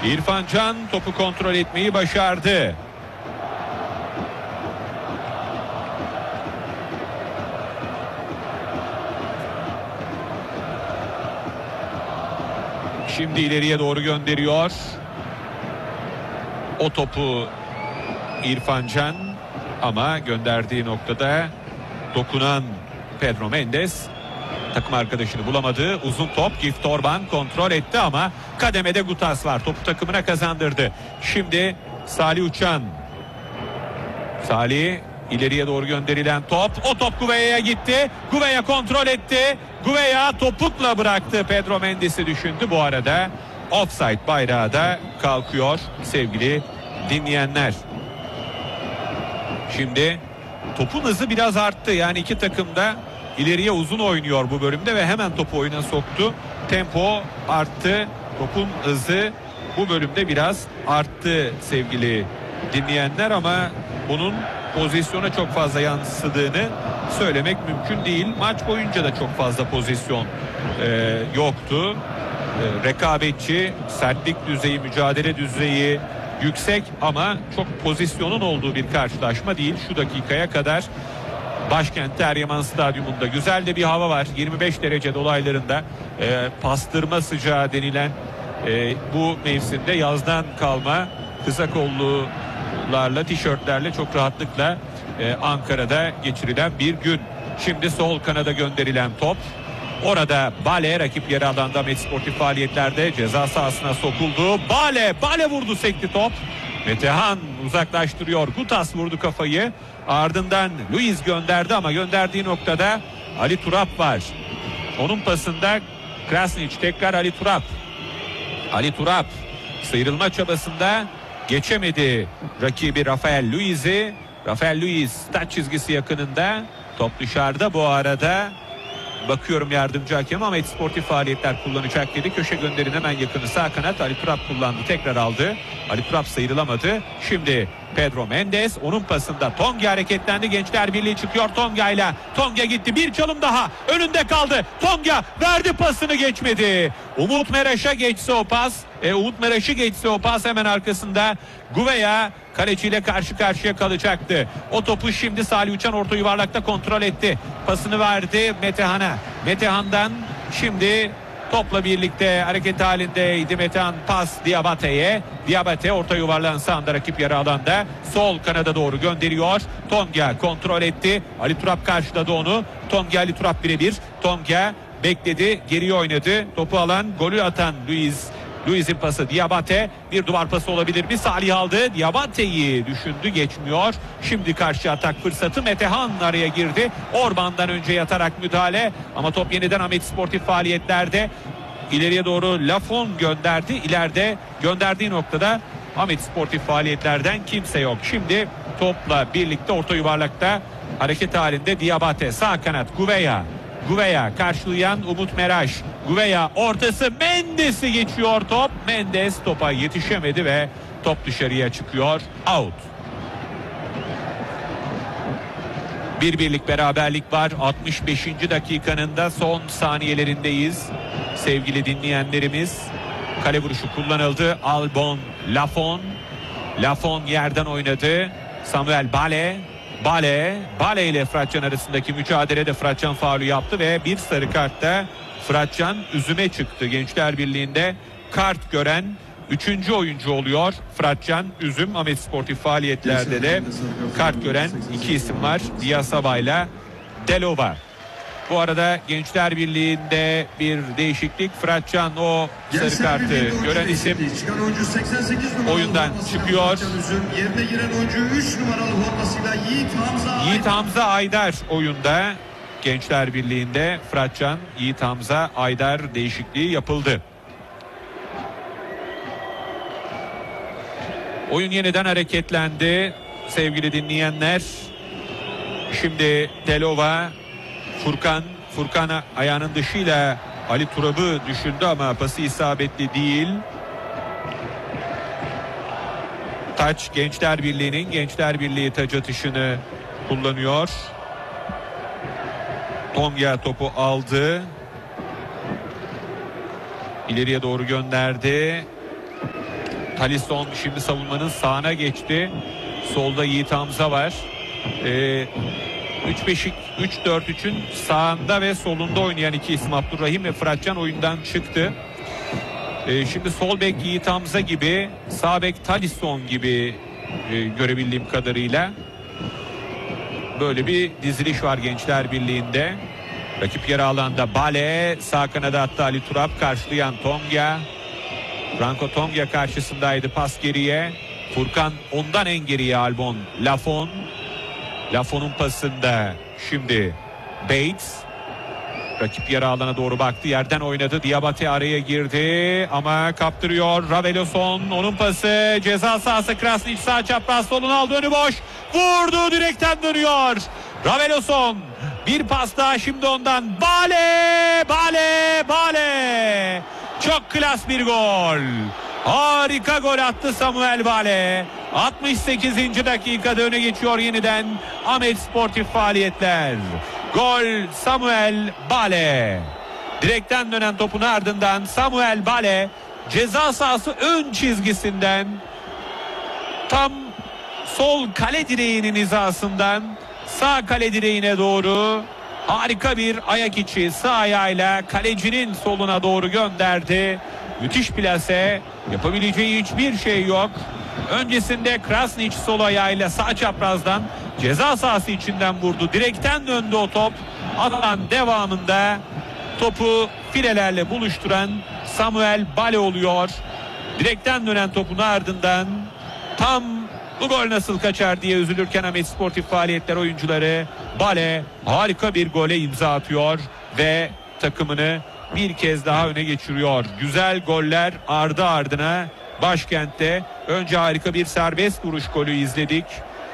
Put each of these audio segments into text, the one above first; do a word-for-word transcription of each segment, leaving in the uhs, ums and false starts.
İrfan Can topu kontrol etmeyi başardı. Şimdi ileriye doğru gönderiyor. O topu İrfan Can, ama gönderdiği noktada dokunan Pedro Mendes takım arkadaşını bulamadı. Uzun top, Gift Orban kontrol etti ama kademede Gutas var. Topu takımına kazandırdı. Şimdi Salih Uçan. Salih, ileriye doğru gönderilen top. O top Gouveia gitti. Gouveia kontrol etti. Gouveia topukla bıraktı. Pedro Mendes'i düşündü. Bu arada offside bayrağı da kalkıyor sevgili dinleyenler. Şimdi topun hızı biraz arttı. Yani iki takım da ileriye uzun oynuyor bu bölümde ve hemen topu oyuna soktu. Tempo arttı. Topun hızı bu bölümde biraz arttı sevgili dinleyenler, ama bunun pozisyona çok fazla yansıdığını söylemek mümkün değil. Maç boyunca da çok fazla pozisyon e, yoktu. E, rekabetçi, sertlik düzeyi, mücadele düzeyi yüksek ama çok pozisyonun olduğu bir karşılaşma değil. Şu dakikaya kadar başkent Eryaman Stadyumunda güzel de bir hava var. yirmi beş derece dolaylarında e, pastırma sıcağı denilen e, bu mevsimde yazdan kalma kısa kollularla, tişörtlerle çok rahatlıkla e, Ankara'da geçirilen bir gün. Şimdi sol kanada gönderilen top. Orada Bale, rakip yarı alanda Ahmet Sportif faaliyetlerde ceza sahasına sokuldu. Bale, Bale vurdu, sekti top. Metehan uzaklaştırıyor. Gutas vurdu kafayı. Ardından Luiz gönderdi ama gönderdiği noktada Ali Turap var. Onun pasında Krasnić, tekrar Ali Turap. Ali Turap sıyrılma çabasında geçemedi rakibi Rafael Luiz'i. Rafael Luiz taç çizgisi yakınında. Top dışarıda bu arada. Bakıyorum yardımcı hakem, Ahmet Sportif faaliyetler kullanacak dedi. Köşe gönderin hemen yakını sağ kanat. Ali Turap kullandı, tekrar aldı. Ali Turap sıyrılamadı. Şimdi Pedro Mendes, onun pasında Tonga hareketlendi. Gençler Birliği çıkıyor Tonga ile. Tonga gitti, bir çalım daha önünde kaldı. Tonga verdi pasını, geçmedi. Umut Meraş'a geçse o pas. E, Umut Meraş'ı geçse o pas, hemen arkasında Gouveia kaleciyle karşı karşıya kalacaktı. O topu şimdi Salih Uçan orta yuvarlakta kontrol etti. Pasını verdi Metehan'a. Metehan'dan şimdi topla birlikte hareket halindeydi Metehan, pas Diabate'ye. Diabate orta yuvarlağın sağında rakip yarı alanda. Sol kanada doğru gönderiyor. Tonga kontrol etti. Ali Turap karşıladı onu. Tonga Ali Turap birebir. Tonga bekledi, geriye oynadı. Topu alan, golü atan Luiz. Luiz'in pası Diabate, bir duvar pası olabilir mi? Salih aldı. Diabate'yi düşündü, geçmiyor. Şimdi karşı atak fırsatı, Metehan araya girdi. Orban'dan önce yatarak müdahale ama top yeniden Ahmet Sportif faaliyetlerde. İleriye doğru Lafon gönderdi. İleride gönderdiği noktada Ahmet Sportif faaliyetlerden kimse yok. Şimdi topla birlikte orta yuvarlakta hareket halinde Diabate, sağ kanat Gouveia. Gouveia karşılayan Umut Meraş. Gouveia ortası, Mendes'i geçiyor top. Mendes topa yetişemedi ve top dışarıya çıkıyor. Out. Bir birlik beraberlik var. altmış beşinci dakikanın da son saniyelerindeyiz. Sevgili dinleyenlerimiz, kale vuruşu kullanıldı. Albon Lafon. Lafon yerden oynadı. Samuel Bale. Bale, Bale ile Fıratcan arasındaki mücadelede Fıratcan faulü yaptı ve bir sarı kartta Fıratcan üzüme çıktı. Gençler Birliği'nde kart gören üçüncü oyuncu oluyor Fıratcan Üzüm. Ahmet Sportif faaliyetlerde de kart gören iki isim var. Diasaba ile Delova. Bu arada Gençler Birliği'nde bir değişiklik. Fıratcan o sarı kartı gören isim oyundan çıkıyor. Yerine giren oyuncu üç numaralı formasıyla Yiğit Hamza, Yiğit Hamza Aydar oyunda. Gençler Birliği'nde Fıratcan, Yiğit Hamza Aydar değişikliği yapıldı. Oyun yeniden hareketlendi sevgili dinleyenler. Şimdi Delova, Furkan, Furkan ayağının dışıyla Ali Turab'ı düşündü ama pası isabetli değil. Taç Gençler Birliği'nin, Gençler Birliği taç atışını kullanıyor. Tonga topu aldı. İleriye doğru gönderdi. Talisson şimdi savunmanın sağına geçti. Solda Yiğit Hamza var. Ee, üç beş üç dört üçün sağında ve solunda oynayan iki isim Abdurrahim ve Fıratcan oyundan çıktı. Ee, şimdi sol bek Yiğit Hamza gibi, sağ bek Talisson gibi e, görebildiğim kadarıyla böyle bir diziliş var Gençler Birliği'nde. Rakip yarı alanda Bale, sağ kanada attı Ali Turap, karşılayan Tonga. Franco Tonga karşısındaydı, pas geriye. Furkan ondan en geriye Albon Lafon. Lafon'un pasında şimdi Bates. Rakip yarı alana doğru baktı, yerden oynadı. Diabate araya girdi ama kaptırıyor. Raveloson, onun pası ceza sahası, Krasnić sağ çapraz, soluna aldı, önü boş. Vurdu, direkten dönüyor. Raveloson bir pas daha şimdi ondan. Bale, Bale, Bale. Çok klas bir gol. Harika gol attı Samuel Bale. altmış sekizinci dakikada öne geçiyor yeniden Ahmet Sportif Faaliyetler. Gol Samuel Bale. Direkten dönen topun ardından Samuel Bale ceza sahası ön çizgisinden tam sol kale direğinin hizasından sağ kale direğine doğru harika bir ayak içi sağ ayağıyla kalecinin soluna doğru gönderdi. Müthiş plase, yapabileceği hiçbir şey yok. Öncesinde Krasnić sol ayağıyla sağ çaprazdan ceza sahası içinden vurdu. Direkten döndü o top. Alan devamında topu filelerle buluşturan Samuel Bale oluyor. Direkten dönen topun ardından tam bu gol nasıl kaçar diye üzülürken Ahmet Sportif Faaliyetler oyuncuları, Bale harika bir gole imza atıyor ve takımını bir kez daha öne geçiriyor. Güzel goller ardı ardına başkentte. Önce harika bir serbest vuruş golü izledik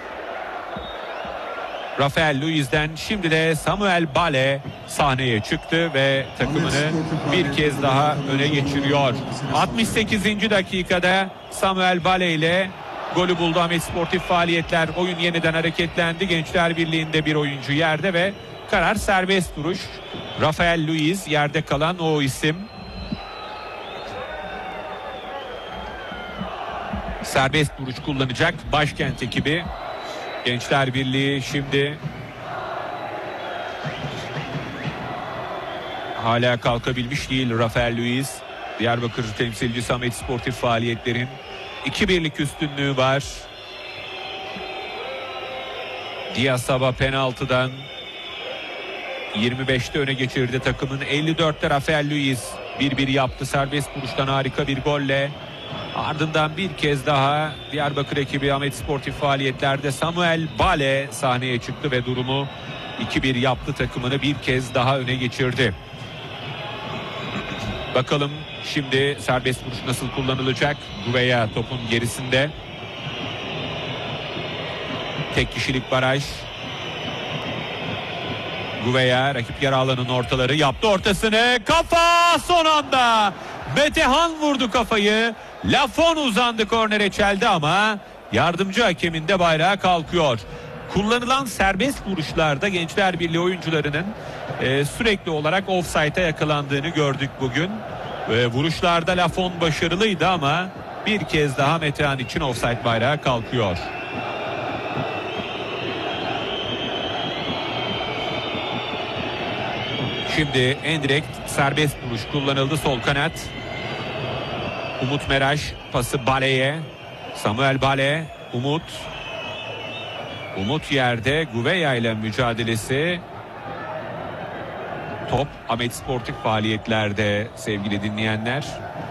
Rafael Luiz'den, şimdi de Samuel Bale sahneye çıktı ve takımını bir kez daha öne geçiriyor. altmış sekizinci dakikada Samuel Bale ile golü buldu Ahmet Sportif Faaliyetler. Oyun yeniden hareketlendi. Gençler Birliği'nde bir oyuncu yerde ve karar serbest vuruş. Rafael Luiz yerde kalan o isim. Serbest vuruş kullanacak başkent ekibi. Gençler Birliği şimdi hala kalkabilmiş değil Rafael Luiz. Diyarbakır temsilcisi Ahmet Sportif Faaliyetler'in iki birlik üstünlüğü var. Diasaba penaltıdan yirmi beşte öne geçirdi takımın. elli dörtte Rafael Luiz bir bir yaptı. Serbest vuruştan harika bir golle. Ardından bir kez daha Diyarbakır ekibi Ahmet Sportif Faaliyetler'de Samuel Bale sahneye çıktı ve durumu iki bir yaptı, takımını bir kez daha öne geçirdi. Bakalım şimdi serbest vuruş nasıl kullanılacak? Gouveia topun gerisinde. Tek kişilik baraj. Gouveia rakip yarı alanın ortaları yaptı, ortasını, kafa son anda. Metehan vurdu kafayı. Lafon uzandı, kornere çeldi ama yardımcı hakemin de bayrağı kalkıyor. Kullanılan serbest vuruşlarda Gençler Birliği oyuncularının e, sürekli olarak ofsayta yakalandığını gördük bugün. E, vuruşlarda Lafon başarılıydı ama bir kez daha Metehan için ofsayt bayrağı kalkıyor. Şimdi en direkt serbest vuruş kullanıldı sol kanat. Umut Meraş pası Bale'ye. Samuel Bale, Umut. Umut yerde, Gouveia ile mücadelesi. Top Ahmet Sportif Faaliyetler'de sevgili dinleyenler.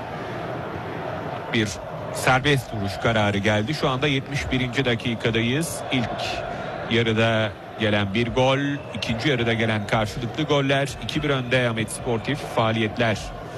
Bir serbest vuruş kararı geldi. Şu anda yetmiş birinci dakikadayız. İlk yarıda gelen bir gol, ikinci yarıda gelen karşılıklı goller. iki bir önde Ahmet Sportif Faaliyetler.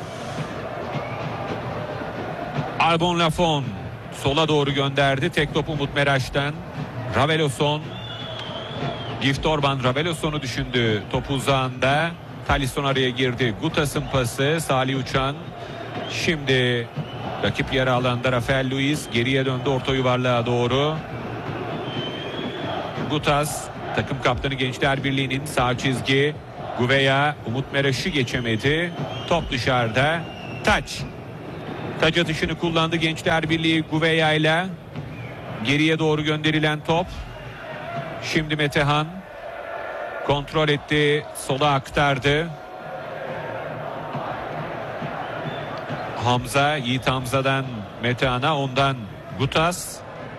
Albon Lafon sola doğru gönderdi. Tek top Umut Meraş'tan. Raveloson. Gift Orban Raveloson'u düşündü. Top uzağında. Talisson araya girdi. Gutas'ın pası. Salih Uçan. Şimdi rakip yarı alanda Rafael Luiz geriye döndü orta yuvarlığa doğru. Gutas, takım kaptanı Gençler Birliği'nin, sağ çizgi. Gouveia Umut Meraş'ı geçemedi. Top dışarıda. Taç. Taç atışını kullandı Gençler Birliği Gouveia ile. Geriye doğru gönderilen top. Şimdi Metehan kontrol etti, sola aktardı. Hamza, Yiğit Hamza'dan Metehan'a, ondan Gutas.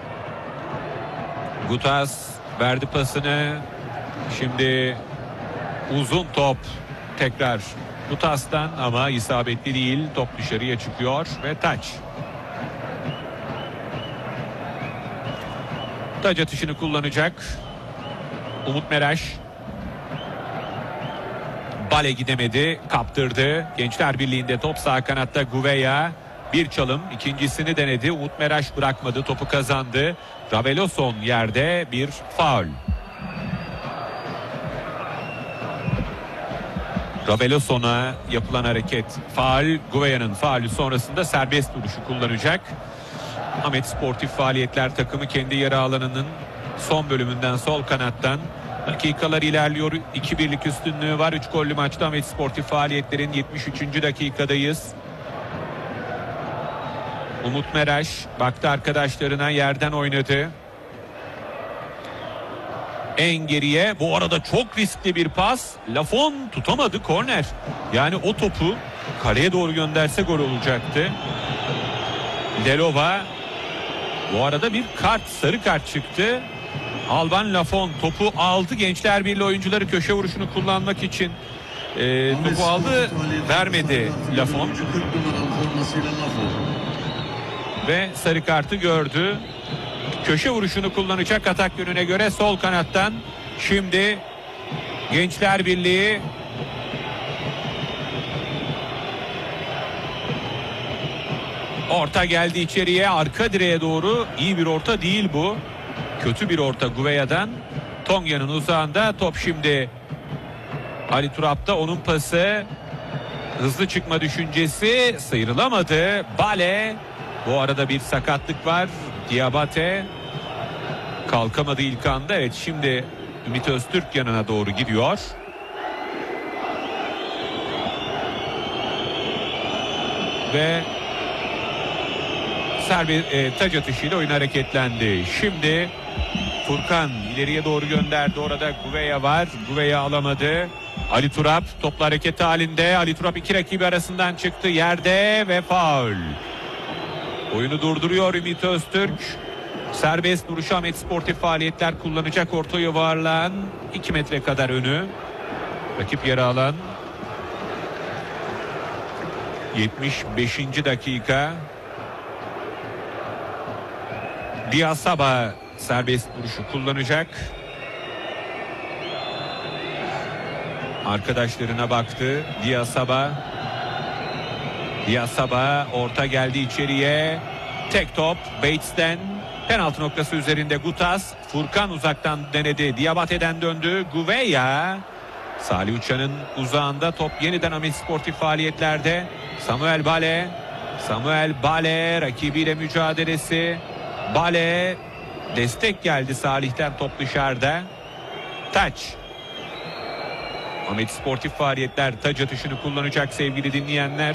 Gutas verdi pasını. Şimdi uzun top tekrar Gutas'tan ama isabetli değil. Top dışarıya çıkıyor ve taç. Taç atışını kullanacak Umut Meraş. Bale gidemedi, kaptırdı. Gençler Birliği'nde top sağ kanatta Gouveia. Bir çalım, ikincisini denedi. Umut Meraş bırakmadı, topu kazandı. Raveloson yerde, bir faul. Raveloson'a yapılan hareket faul. Gouveia'nın faulü sonrasında serbest vuruşu kullanacak. Ahmet Sportif Faaliyetler takımı kendi yarı alanının son bölümünden sol kanattan. Dakikalar ilerliyor. iki birlik üstünlüğü var. üç gollü maçta Ahmet Sportif Faaliyetler'in yetmiş üçüncü dakikadayız. Umut Meraş baktı arkadaşlarına, yerden oynadı. En geriye, bu arada çok riskli bir pas. Lafon tutamadı, korner. Yani o topu kaleye doğru gönderse gol olacaktı. Delova, bu arada bir kart, sarı kart çıktı. Alban Lafon topu aldı. Gençler Birliği oyuncuları köşe vuruşunu kullanmak için e, topu aldı, vermedi Lafon. Ve sarı kartı gördü. Köşe vuruşunu kullanacak atak yönüne göre sol kanattan. Şimdi Gençler Birliği orta geldi içeriye, arka direğe doğru. İyi bir orta değil bu. Kötü bir orta Gouveia'dan. Tonya'nın uzağında top şimdi Ali Turap'ta, onun pası. Hızlı çıkma düşüncesi, sıyrılamadı. Bale, bu arada bir sakatlık var. Diabate kalkamadı ilk anda. Evet, şimdi Ümit Öztürk yanına doğru gidiyor. Ve serbest e, taç atışıyla oyun hareketlendi. Şimdi Furkan ileriye doğru gönderdi. Orada Gouveia var. Gouveia alamadı. Ali Turap topla hareket halinde. Ali Turap iki rakibi arasından çıktı. Yerde ve faul. Oyunu durduruyor Ümit Öztürk. Serbest vuruş Ahmet Sportif Faaliyetler kullanacak orta yuvarlağın iki metre kadar önü. Rakip yarı alan. yetmiş beşinci dakika. Diasaba serbest vuruşu kullanacak. Arkadaşlarına baktı. Diasaba. Diasaba orta geldi içeriye. Tek top Bates'ten. Penaltı noktası üzerinde Gutas. Furkan uzaktan denedi. Diabate'den döndü. Gouveia. Salih Uçan'ın uzağında top yeniden Ahmet Sportif Faaliyetlerde. Samuel Bale. Samuel Bale rakibiyle mücadelesi. Bale, destek geldi Salih'ten, top dışarıda. Taç. Ahmet Sportif Faaliyetler taç atışını kullanacak sevgili dinleyenler.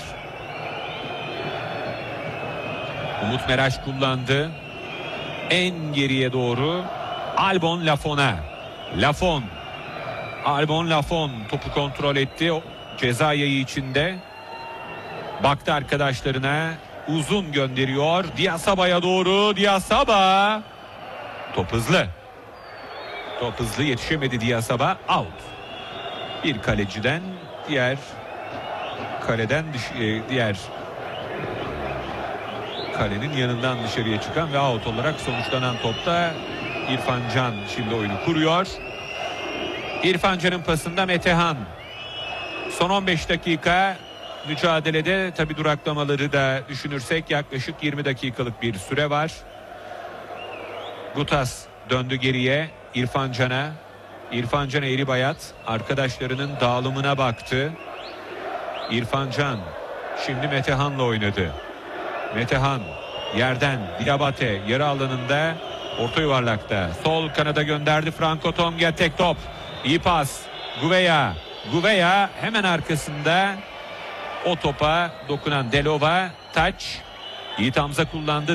Umut Meraş kullandı. En geriye doğru Albon Lafon'a. Lafon. Albon Lafon topu kontrol etti. O ceza yayı içinde. Baktı arkadaşlarına. Uzun gönderiyor. Diasaba'ya doğru. Diasaba. Top hızlı. Top hızlı, yetişemedi Diasaba. Out. Bir kaleciden diğer kaleden diğer kalenin yanından dışarıya çıkan ve out olarak sonuçlanan topta İrfan Can şimdi oyunu kuruyor. İrfan Can'ın pasında Metehan. Son on beş dakika mücadelede, tabi duraklamaları da düşünürsek yaklaşık yirmi dakikalık bir süre var. Gutas döndü geriye İrfan Can'a. İrfan Can eğri bayat arkadaşlarının dağılımına baktı. İrfan Can şimdi Metehan'la oynadı. Metehan yerden Diabate yarı alanında, orta yuvarlakta sol kanada gönderdi. Franco Tonga tek top, iyi pas. Gouveia. Gouveia hemen arkasında o topa dokunan Delova. Taç. Yiğit Hamza kullandı.